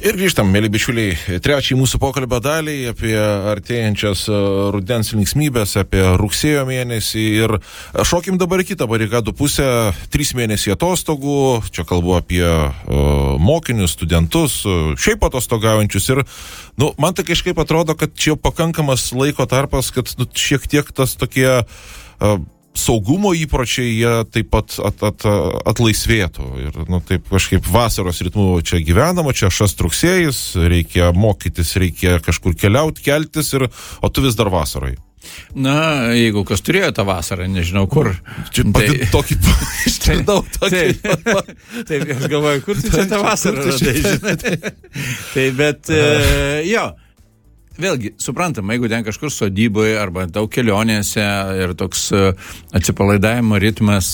Ir grįžtam, mėly bičiuliai, trečiai mūsų pokalbio daliai apie artėjančias rudens linksmybės, apie rugsėjo mėnesį ir šokim dabar į kitą barikadų pusę, 3 mėnesiai atostogų, čia kalbu apie mokinius, studentus, šiaip atostogaujančius ir, man tai kažkaip atrodo, kad čia pakankamas laiko tarpas, kad šiek tiek tas tokie saugumo įpročiai, jie taip pat atlaisvėtų. Ir, taip kažkaip vasaros ritmu čia gyvenama, čia šast rugsėjis, reikia mokytis, reikia kažkur keliauti, keltis, o tu vis dar vasarai. Na, jeigu kas turėjo tą vasarą, nežinau kur. Čia tokį ištirdau tokį. Taip, aš galvoju, kur tu čia tą vasarą radai, žinai. Taip, bet jo. Vėlgi, suprantama, jeigu ten kažkur sodyboje arba daug kelionėse ir toks atsipalaidavimo ritmas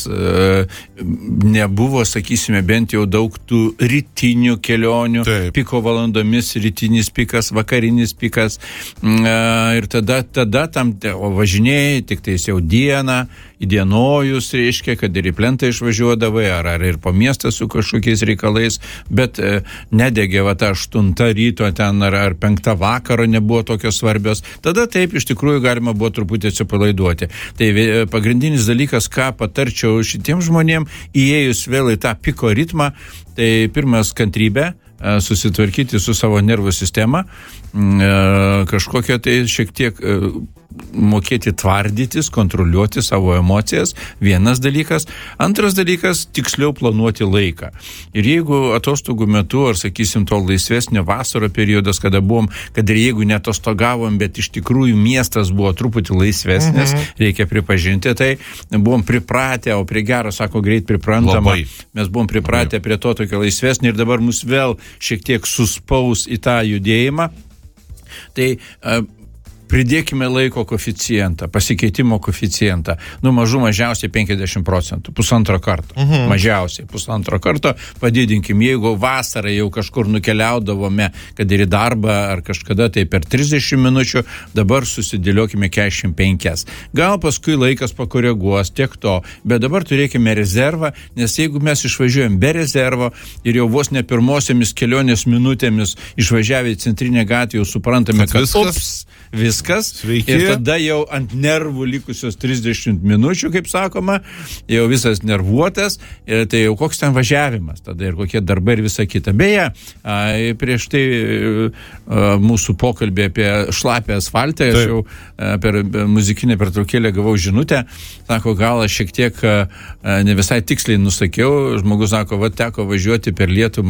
nebuvo, sakysime, bent jau daug tų rytinių kelionių, taip. Piko valandomis, rytinis pikas, vakarinis pikas ir tada tam važinėjai tik tais jau dieną, įdienojus, reiškia, kad ir į plentą išvažiuodavai, ar ir po miestą su kažkokiais reikalais, bet nedegė ta 8 ryto ten, ar 5 vakaro nebuvo tokios svarbios. Tada taip, iš tikrųjų, galima buvo truputį atsipalaiduoti. Tai pagrindinis dalykas, ką patarčiau šitiem žmonėm, įėjus vėl į tą piko ritmą, tai pirmas kantrybė, susitvarkyti su savo nervų sistema, kažkokią tai šiek tiek mokėti tvardytis, kontroliuoti savo emocijas, vienas dalykas. Antras dalykas, tiksliau planuoti laiką. Ir jeigu atostogų metu, ar sakysim, to laisvesnio vasaro periodas, kada buvom, kad ir jeigu netostogavom, bet iš tikrųjų miestas buvo truputį laisvesnis, reikia pripažinti, tai buvom pripratę, o prie gero, sako, greit priprantama. Mes buvom pripratę prie to tokio laisvesnio ir dabar mus vėl šiek tiek suspaus į tą judėjimą. Tai pridėkime laiko koeficientą, pasikeitimo koeficientą. Mažiausiai 50%, pusantro karto. Mažiausiai pusantro karto padidinkim. Jeigu vasarą jau kažkur nukeliaudavome, kad ir į darbą ar kažkada, tai per 30 minučių, dabar susidėliokime 45. Gal paskui laikas pakoreguos tiek to, bet dabar turėkime rezervą, nes jeigu mes išvažiuojam be rezervo ir jau vos ne pirmosiamis kelionės minutėmis išvažiavę į centrinę gatvę, jau suprantame, kad viskas. Sveiki. Ir tada jau ant nervų likusios 30 minučių, kaip sakoma, jau visas nervuotas, ir tai jau koks ten važiavimas, tada ir kokie darbai ir visa kita. Beje, prieš tai mūsų pokalbį apie šlapę asfaltą, aš jau per muzikinę pertraukėlę gavau žinutę, sako, gal aš šiek tiek ne visai tiksliai nusakiau, žmogus sako, teko važiuoti per lietų